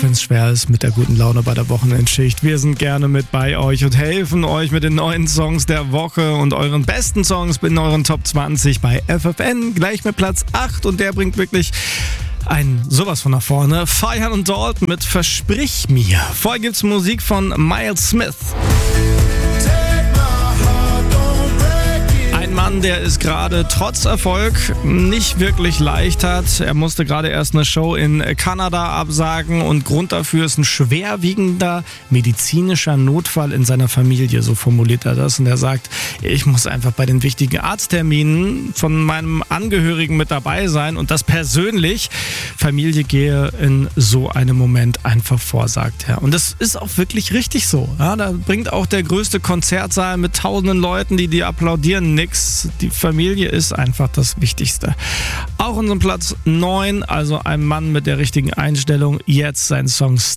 wenn es schwer ist mit der guten Laune bei der Wochenendschicht. Wir sind gerne mit bei euch und helfen euch mit den neuen Songs der Woche und euren besten Songs in euren Top 20 bei FFN. Gleich mit Platz 8 und der bringt wirklich sowas von nach vorne. Feiern und Dalton mit Versprich mir. Vorher gibt's Musik von Miles Smith. Ein Mann, der es gerade trotz Erfolg nicht wirklich leicht hat. Er musste gerade erst eine Show in Kanada absagen und Grund dafür ist ein schwerwiegender medizinischer Notfall in seiner Familie, so formuliert er das. Und er sagt, ich muss einfach bei den wichtigen Arztterminen von meinem Angehörigen mit dabei sein und das persönlich. Familie gehe in so einem Moment einfach vor, sagt er. Und das ist auch wirklich richtig so. Ja, da bringt auch der größte Konzertsaal mit tausenden Leuten, die applaudieren, nix. Die Familie ist einfach das Wichtigste. Auch unseren Platz 9, also ein Mann mit der richtigen Einstellung, jetzt sein Song